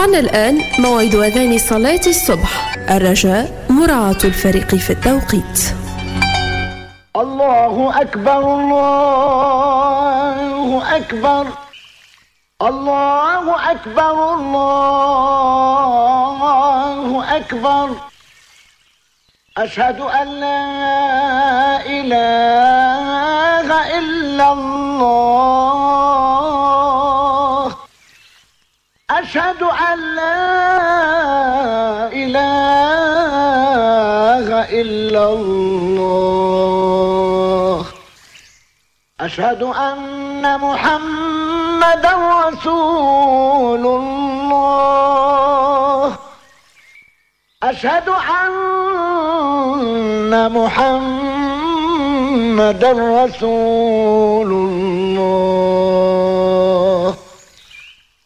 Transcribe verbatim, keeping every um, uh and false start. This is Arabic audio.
معنا الآن موعد أذان صلاة الصبح. الرجاء مراعاة الفريق في التوقيت. الله أكبر الله أكبر الله أكبر الله أكبر أشهد أن لا إله إلا الله أشهد أن لا إله إلا الله أشهد أن محمدا رسول الله أشهد أن محمدا رسول الله